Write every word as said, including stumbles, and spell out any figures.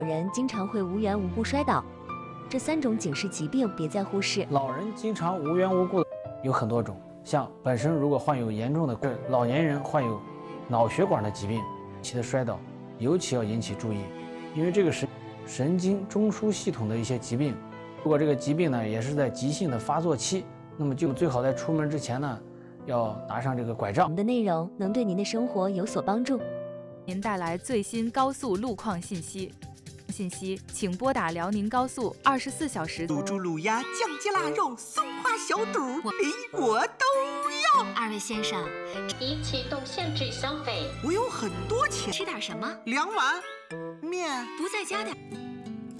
有人经常会无缘无故摔倒，这三种警示疾病别再忽视。 老人经常无缘无故有很多种，像本身如果患有严重的老年人患有脑血管的疾病，其的摔倒尤其要引起注意，因为这个是神经中枢系统的一些疾病。如果这个疾病呢也是在急性的发作期，那么就最好在出门之前呢要拿上这个拐杖。 我们的内容能对您的生活有所帮助。 您带来最新高速路况信息。信息，请拨打辽宁高速二十四小时。 卤猪、卤鸭、酱鸡、腊肉、松花小肚，哎，我都要。 二位先生， 已启动限制消费。 我有很多钱， 吃点什么？ 两碗面， 不在家的。